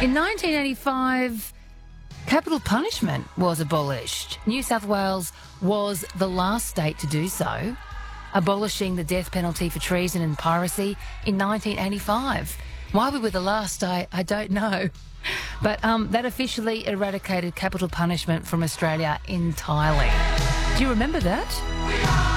In 1985, capital punishment was abolished. New South Wales was the last state to do so, abolishing the death penalty for treason and piracy in 1985. Why we were the last, I don't know. But that officially eradicated capital punishment from Australia entirely. Do you remember that?